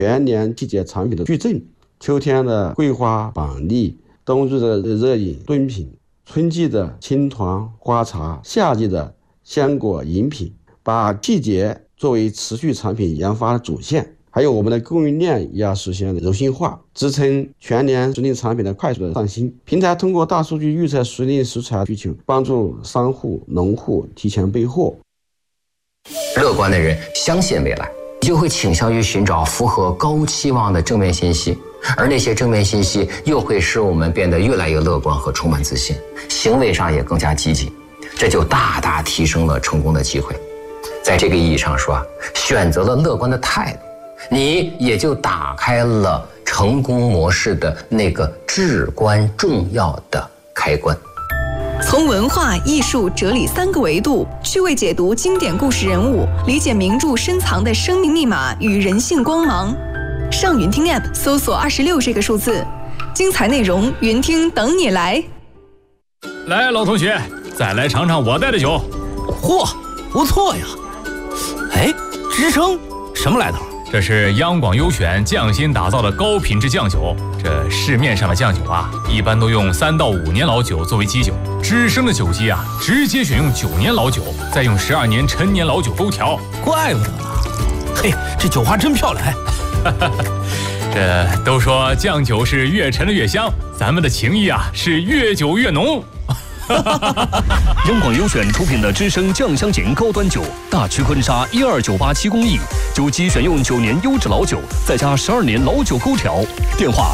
全年季节产品的矩阵，秋天的桂花、板栗，冬日的热饮、炖品，春季的青团、花茶，夏季的鲜果、饮品，把季节作为持续产品研发的主线。还有我们的供应链也要实现柔性化，支撑全年时令产品的快速的上新。平台通过大数据预测时令食材需求，帮助商户、农户提前备货。 乐观的人相信未来，就会倾向于寻找符合高期望的正面信息，而那些正面信息又会使我们变得越来越乐观和充满自信，行为上也更加积极，这就大大提升了成功的机会。在这个意义上说，选择了乐观的态度，你也就打开了成功模式的那个至关重要的开关。 从文化、艺术、哲理3个维度趣味解读经典故事人物，理解名著深藏的生命密码与人性光芒。上云听 App 搜索26这个数字，精彩内容云听等你来。 来，老同学，再来尝尝我带的酒。 嚯，不错呀！哎，支撑什么来头？ 这是央广优选匠心打造的高品质酱酒。这市面上的酱酒啊，一般都用3到5年老酒作为基酒，知生的酒基啊，直接选用9年老酒，再用12年陈年老酒勾调。 怪不得呢。嘿，这酒花真漂亮。 这都说酱酒是越陈的越香，咱们的情谊啊是越久越浓。 央广优选出品的知生酱香型高端酒，大曲坤沙12987工艺，酒基选用9年优质老酒，再加12年老酒勾调。电话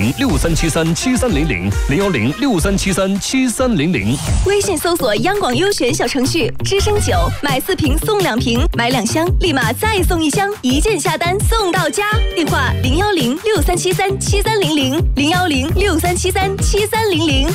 01063737300，01063737300。 微信搜索央广优选小程序，知生酒买4瓶送2瓶，买2箱立马再送1箱，一键下单送到家。电话01063737300，01063737300。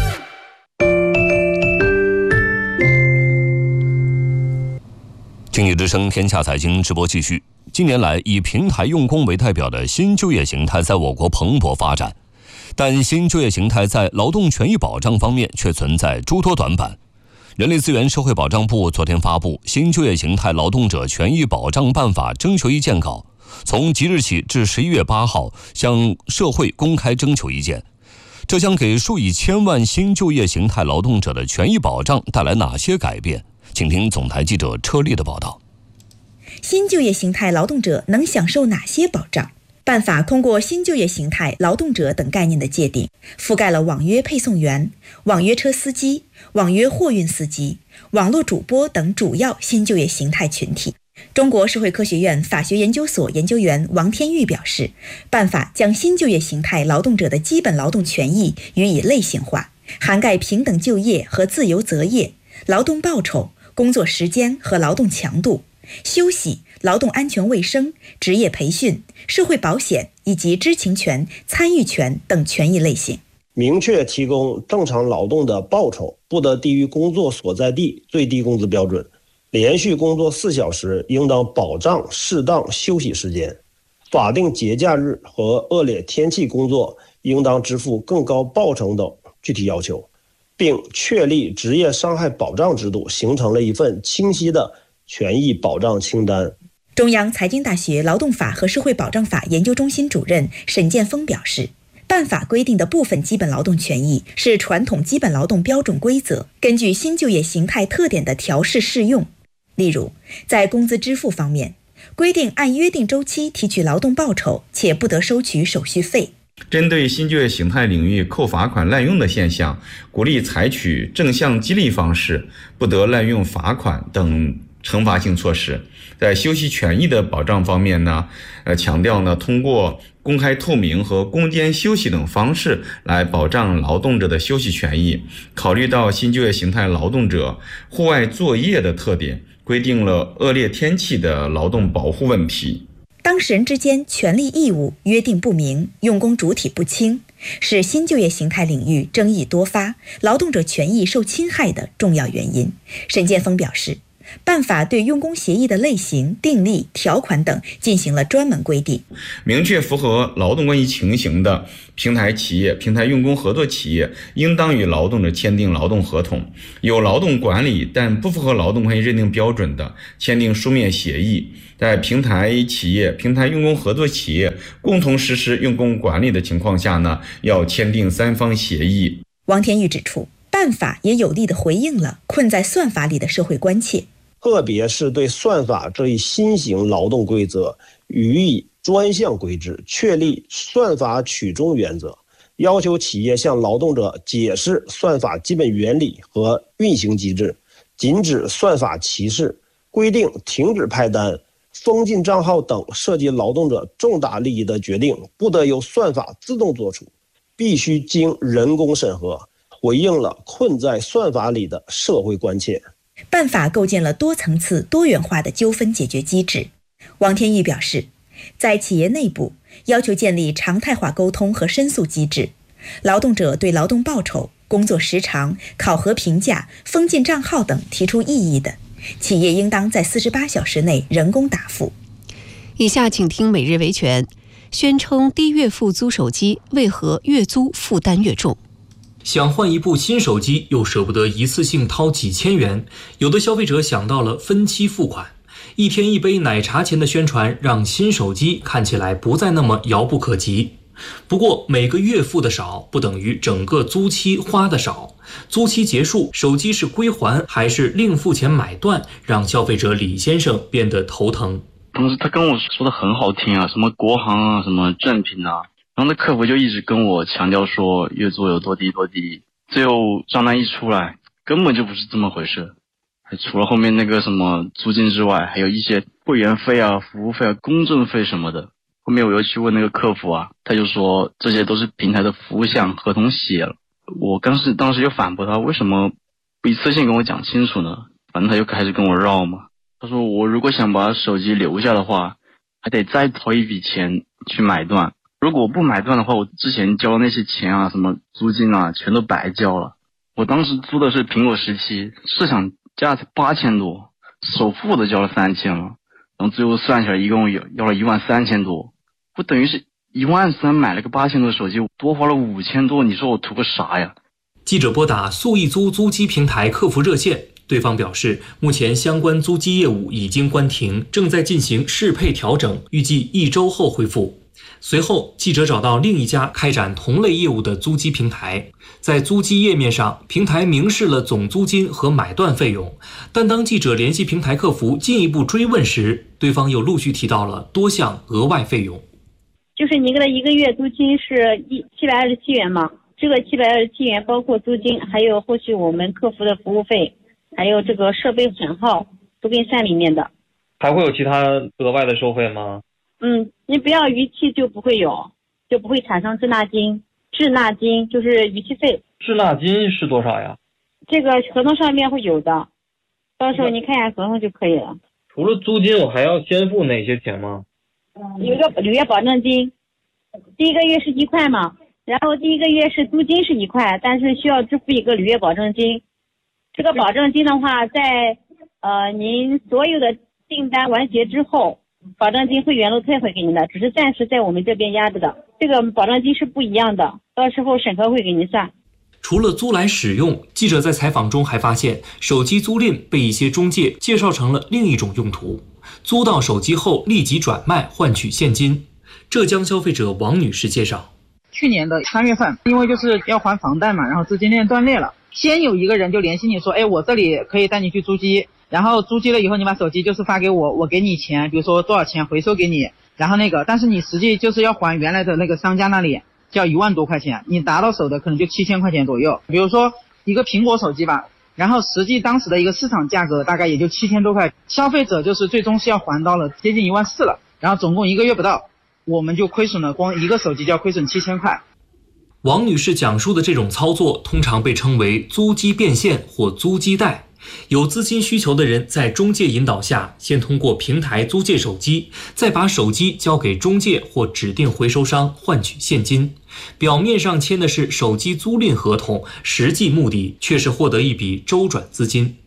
经济之声天下财经直播继续。近年来，以平台用工为代表的新就业形态在我国蓬勃发展，但新就业形态在劳动权益保障方面却存在诸多短板。人力资源社会保障部昨天发布《新就业形态劳动者权益保障办法》征求意见稿，从即日起至11月8号向社会公开征求意见。这将给数以千万新就业形态劳动者的权益保障带来哪些改变？请听总台记者车丽的报道。 新就业形态劳动者能享受哪些保障？办法通过新就业形态劳动者等概念的界定，覆盖了网约配送员、网约车司机、网约货运司机、网络主播等主要新就业形态群体。中国社会科学院法学研究所研究员王天玉表示，办法将新就业形态劳动者的基本劳动权益予以类型化，涵盖平等就业和自由择业、劳动报酬、工作时间和劳动强度、休息、劳动安全卫生、职业培训、社会保险以及知情权、参与权等权益类型。 明确提供正常劳动的报酬不得低于工作所在地最低工资标准，连续工作4小时应当保障适当休息时间，法定节假日和恶劣天气工作应当支付更高报酬等具体要求，并确立职业伤害保障制度，形成了一份清晰的权益保障清单。 中央财经大学劳动法和社会保障法研究中心主任沈建峰表示，办法规定的部分基本劳动权益是传统基本劳动标准规则根据新就业形态特点的调试适用。例如，在工资支付方面，规定按约定周期提取劳动报酬，且不得收取手续费。 针对新就业形态领域扣罚款滥用的现象，鼓励采取正向激励方式，不得滥用罚款等惩罚性措施。在休息权益的保障方面呢，强调呢，通过公开透明和攻坚休息等方式来保障劳动者的休息权益。考虑到新就业形态劳动者户外作业的特点，规定了恶劣天气的劳动保护问题。 当事人之间权利义务约定不明，用工主体不清，是新就业形态领域争议多发、劳动者权益受侵害的重要原因。沈建峰表示， 办法对用工协议的类型、订立、条款等进行了专门规定， 明确符合劳动关系情形的平台企业、平台用工合作企业应当与劳动者签订劳动合同，有劳动管理但不符合劳动关系认定标准的，签订书面协议。在平台企业、平台用工合作企业共同实施用工管理的情况下呢，要签订3方协议。 王天玉指出，办法也有力地回应了困在算法里的社会关切， 特别是对算法这一新型劳动规则予以专项规制，确立算法取中原则，要求企业向劳动者解释算法基本原理和运行机制，禁止算法歧视，规定停止派单、封禁账号等涉及劳动者重大利益的决定不得由算法自动作出，必须经人工审核，回应了困在算法里的社会关切。 办法构建了多层次、多元化的纠纷解决机制。王天玉表示，在企业内部要求建立常态化沟通和申诉机制，劳动者对劳动报酬、工作时长、考核评价、封禁账号等提出异议的，企业应当在48小时内人工答复。 以下请听每日维权。宣称低月付租手机，为何月租负担越重？ 想换一部新手机，又舍不得一次性掏几千元，有的消费者想到了分期付款。1天1杯奶茶钱的宣传，让新手机看起来不再那么遥不可及。不过每个月付的少，不等于整个租期花的少。租期结束，手机是归还还是另付钱买断，让消费者李先生变得头疼。 当时他跟我说的很好听啊，什么国行啊，什么正品啊，然后那客服就一直跟我强调说月租有多低多低，最后账单一出来，根本就不是这么回事。还除了后面那个什么租金之外，还有一些会员费啊、服务费啊、公证费什么的。后面我又去问那个客服啊，他就说这些都是平台的服务项，合同写了。我当时又反驳他，为什么不一次性跟我讲清楚呢？反正他又开始跟我绕嘛。他说我如果想把手机留下的话，还得再掏一笔钱去买断。如果不买断的话，我之前交的那些钱啊，什么租金啊，全都白交了。我当时租的是苹果17，市场价才8000多，首付我都交了3000了，然后最后算起来一共要了13000多，我等于是13000买了个8000多的手机，多花了5000多，你说我图个啥呀？ 记者拨打速易租租机平台客服热线，对方表示，目前相关租机业务已经关停，正在进行适配调整，预计1周后恢复。随后，记者找到另一家开展同类业务的租机平台，在租机页面上，平台明示了总租金和买断费用，但当记者联系平台客服进一步追问时，对方又陆续提到了多项额外费用。 就是您的一个月租金是727元嘛，这个727元包括租金，还有后续我们客服的服务费，还有这个设备损耗都给算里面的。 还会有其他额外的收费吗？ 你不要逾期就不会有，就不会产生滞纳金。滞纳金就是逾期费。 滞纳金是多少呀？ 这个合同上面会有的，到时候你看一下合同就可以了。 除了租金，我还要先付哪些钱吗？ 有一个履约保证金，第一个月是1块嘛，然后第一个月是租金是1块，但是需要支付一个履约保证金。这个保证金的话，在您所有的订单完结之后，保证金会原路退回给您的，只是暂时在我们这边压着的。这个保证金是不一样的，到时候审核会给您算。 除了租来使用，记者在采访中还发现，手机租赁被一些中介介绍成了另一种用途，租到手机后立即转卖换取现金。浙江消费者王女士介绍， 去年的3月份，因为就是要还房贷嘛，然后资金链断裂了，先有一个人就联系你说，我这里可以带你去租机，然后租机了以后，你把手机就是发给我，我给你钱，比如说多少钱回收给你，然后但是你实际就是要还原来的那个商家那里，就要1万多块钱，你拿到手的可能就7000块钱左右。比如说一个苹果手机吧，然后实际当时的一个市场价格大概也就7000多块，消费者就是最终是要还到了接近14000了，然后总共1个月不到，我们就亏损了，光一个手机就要亏损7000块。 王女士讲述的这种操作通常被称为租机变现或租机贷。有资金需求的人在中介引导下，先通过平台租借手机，再把手机交给中介或指定回收商换取现金。表面上签的是手机租赁合同，实际目的却是获得一笔周转资金。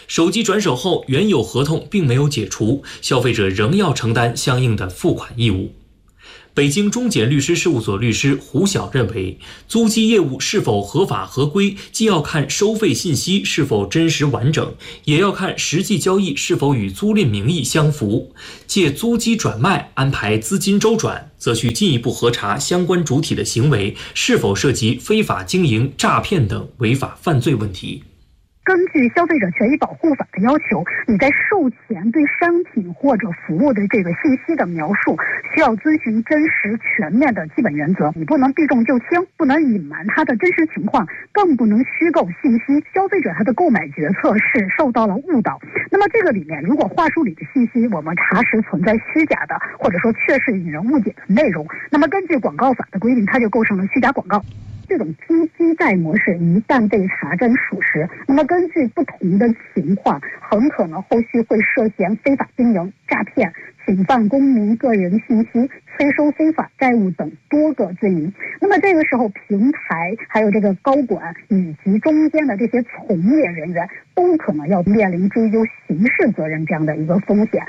手机转手后，原有合同并没有解除，消费者仍要承担相应的付款义务。北京中检律师事务所律师胡晓认为，租机业务是否合法合规，既要看收费信息是否真实完整，也要看实际交易是否与租赁名义相符。借租机转卖安排资金周转，则需进一步核查相关主体的行为是否涉及非法经营、诈骗等违法犯罪问题。 根据消费者权益保护法的要求，你在售前对商品或者服务的这个信息的描述，需要遵循真实全面的基本原则。你不能避重就轻，不能隐瞒它的真实情况，更不能虚构信息。消费者他的购买决策是受到了误导。那么这个里面，如果话术里的信息我们查实存在虚假的，或者说确实引人误解的内容，那么根据广告法的规定，它就构成了虚假广告。这种租机贷模式一旦被查证属实，那么根据不同的情况，很可能后续会涉嫌非法经营、诈骗、侵犯公民个人信息、催收非法债务等多个罪名。那么这个时候，平台还有这个高管以及中间的这些从业人员，都可能要面临追究刑事责任这样的一个风险。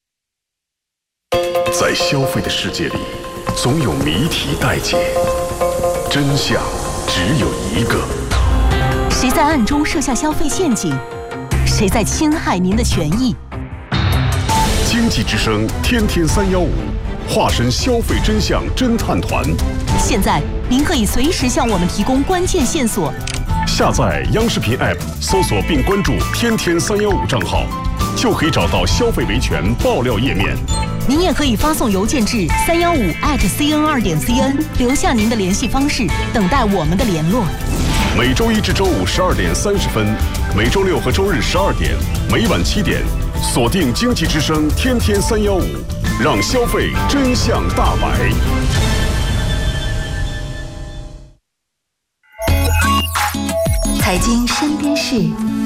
在消费的世界里，总有谜题待解。真相只有一个。 谁在暗中设下消费陷阱？谁在侵害您的权益？ 经济之声天天315，化身消费真相侦探团。 现在您可以随时向我们提供关键线索。 下载央视频 App， 搜索并关注天天315账号，就可以找到消费维权爆料页面。 您也可以发送邮件至315@cn2.cn， 留下您的联系方式，等待我们的联络。 每周一至周五12点30分，每周六和周日12点，每晚7点，锁定经济之声天天315，让消费真相大白。 财经身边事。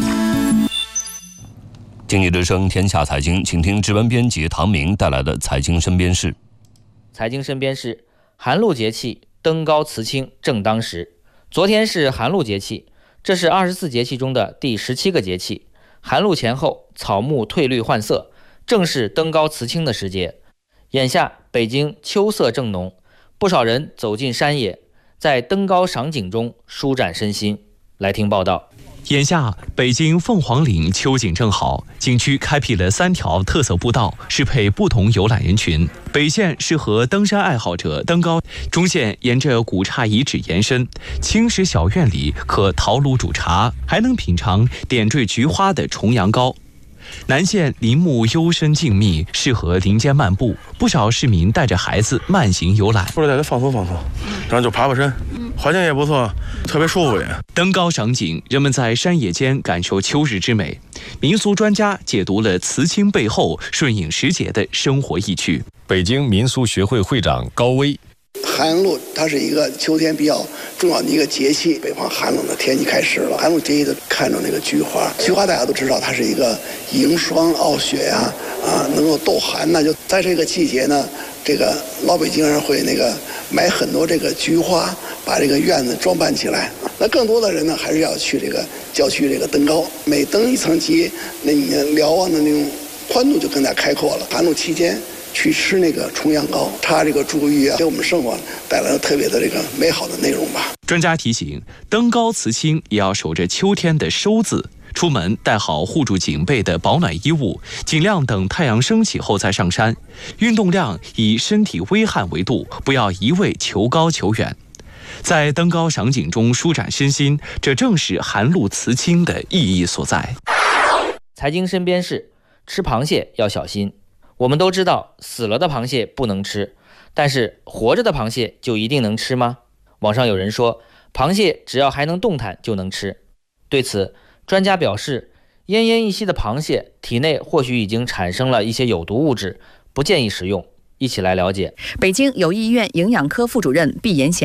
经济之声天下财经，请听值班编辑唐明带来的财经身边事。 财经身边事，寒露节气，登高辞青正当时。昨天是寒露节气，这是24节气中的第17个节气。寒露前后，草木褪绿换色，正是登高辞青的时节。眼下北京秋色正浓，不少人走进山野，在登高赏景中舒展身心。来听报道。 眼下北京凤凰岭秋景正好，景区开辟了3条特色步道，适配不同游览人群。北线适合登山爱好者登高，中线沿着古刹遗址延伸，青石小院里可陶炉煮茶，还能品尝点缀菊花的重阳糕。南线林木幽深静谧，适合林间漫步，不少市民带着孩子慢行游览， 或者在这放松放松，然后就爬山，环境也不错，特别舒服也。 登高赏景，人们在山野间感受秋日之美。民俗专家解读了辞青背后顺应时节的生活意趣。 北京民俗学会会长高威。 寒露它是一个秋天比较重要的一个节气，北方寒冷的天气开始了。寒露节气的看着那个菊花，菊花大家都知道它是一个迎霜傲雪呀，能够斗寒呢。就在这个季节呢，这个老北京人会买很多这个菊花，把这个院子装扮起来。那更多的人呢，还是要去这个郊区这个登高，每登一层级，那你瞭望的那种宽度就更加开阔了。寒露期间去吃那个重阳糕，它这个祝玉啊，给我们生活带来了特别的这个美好的内容吧。 专家提醒，登高辞青也要守着秋天的收字，出门带好护住颈背的保暖衣物，尽量等太阳升起后再上山。运动量以身体微汗为度，不要一味求高求远。在登高赏景中舒展身心，这正是寒露辞青的意义所在。 财经身边事，吃螃蟹要小心。我们都知道死了的螃蟹不能吃，但是活着的螃蟹就一定能吃吗？网上有人说，螃蟹只要还能动弹就能吃。对此，专家表示，奄奄一息的螃蟹体内或许已经产生了一些有毒物质，不建议食用。一起来了解。 北京友谊医院营养科副主任毕延霞，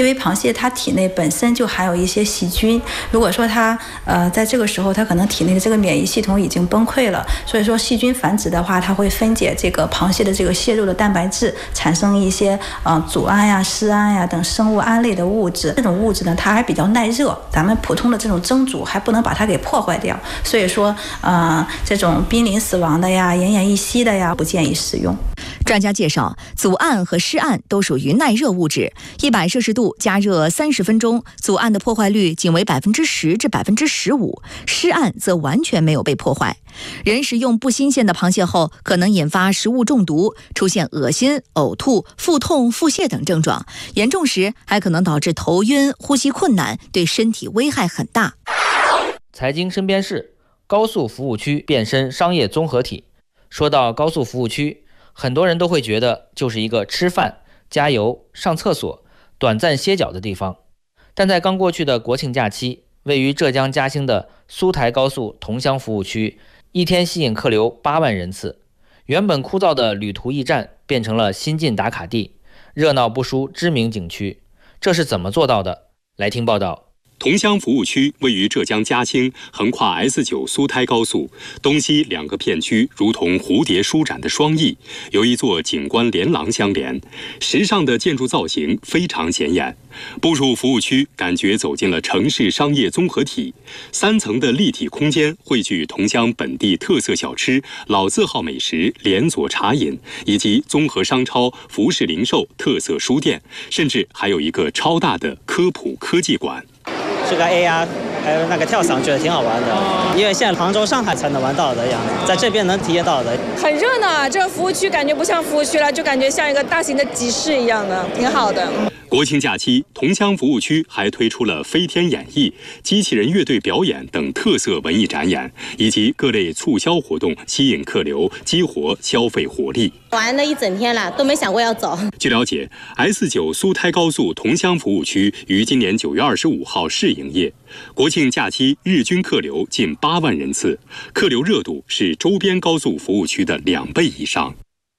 因为螃蟹它体内本身就含有一些细菌，如果说它在这个时候它可能体内的这个免疫系统已经崩溃了，所以说细菌繁殖的话，它会分解这个螃蟹的这个蟹肉的蛋白质，产生一些组胺呀、丝胺呀等生物胺类的物质。这种物质呢，它还比较耐热，咱们普通的这种蒸煮还不能把它给破坏掉，所以说这种濒临死亡的呀、奄奄一息的呀，不建议食用。 专家介绍，组胺和湿胺都属于耐热物质，100摄氏度加热30分钟，组胺的破坏率仅为10%至15%，湿胺则完全没有被破坏。人食用不新鲜的螃蟹后，可能引发食物中毒，出现恶心、呕吐、腹痛、腹泻等症状，严重时还可能导致头晕、呼吸困难，对身体危害很大。 财经身边事，高速服务区变身商业综合体。说到高速服务区，很多人都会觉得就是一个吃饭、加油、上厕所、短暂歇脚的地方。但在刚过去的国庆假期，位于浙江嘉兴的苏台高速桐乡服务区，一天吸引客流8万人次。原本枯燥的旅途驿站变成了新晋打卡地，热闹不输知名景区。这是怎么做到的？来听报道。 桐乡服务区位于浙江嘉兴，横跨 S9 苏台高速，东西2个片区如同蝴蝶舒展的双翼，由一座景观连廊相连。时尚的建筑造型非常显眼，步入服务区，感觉走进了城市商业综合体。3层的立体空间汇聚桐乡本地特色小吃、老字号美食、连锁茶饮，以及综合商超、服饰零售、特色书店，甚至还有一个超大的科普科技馆。 这个 AR 还有那个跳伞，觉得挺好玩的，因为现在杭州、上海才能玩到的样子，在这边能体验到的。 很热闹，这个服务区感觉不像服务区了，就感觉像一个大型的集市一样的，挺好的。 国庆假期，桐乡服务区还推出了飞天演艺、机器人乐队表演等特色文艺展演，以及各类促销活动，吸引客流，激活消费活力。 玩了一整天了，都没想过要走。 据了解 ，S9 苏台高速桐乡服务区于今年9月25号试营业。国庆假期日均客流近8万人次，客流热度是周边高速服务区的2倍以上。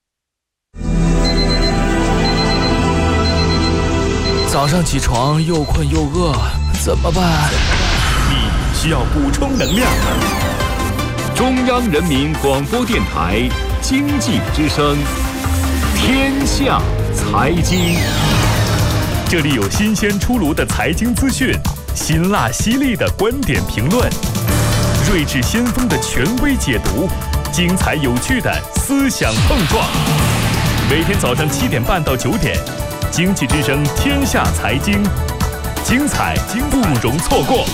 早上起床又困又饿，怎么办？ 你需要补充能量。中央人民广播电台经济之声，天下财经。这里有新鲜出炉的财经资讯，辛辣犀利的观点评论，睿智先锋的权威解读，精彩有趣的思想碰撞。每天早上7点半到9点。经济之声天下财经，精彩不容错过。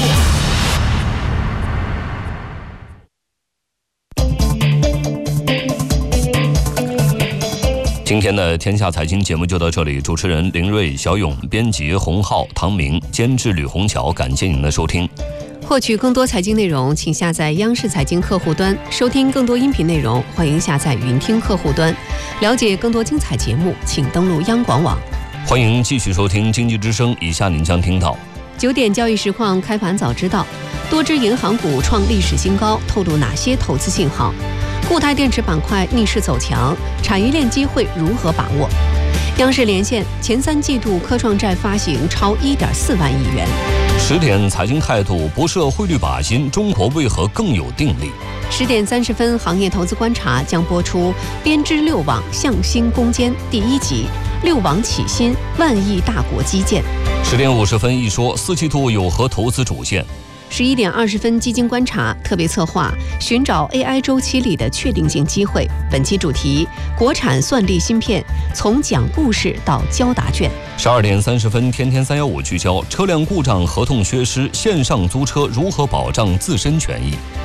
今天的天下财经节目就到这里，主持人林睿、小勇，编辑洪浩、唐明，监制吕红桥，感谢您的收听。 获取更多财经内容，请下载央视财经客户端，收听更多音频内容，欢迎下载云听客户端。了解更多精彩节目，请登录央广网。 欢迎继续收听经济之声，以下您将听到 9点交易实况开盘早知道，多只银行股创历史新高，透露哪些投资信号？固态电池板块逆势走强，产业链机会如何把握？央视连线，前3季度科创债发行超1.4万亿元。 10点财经态度，不设汇率靶心，中国为何更有定力 ？10点30分，行业投资观察将播出编织6网向新攻坚第1集，6网起薪，1万亿大国基建。 10点50分，一说4季度有何投资主线 ？11点20分，基金观察特别策划，寻找 AI 周期里的确定性机会。本期主题：国产算力芯片，从讲故事到交答卷。 12点30分，天天315聚焦：车辆故障合同缺失，线上租车如何保障自身权益？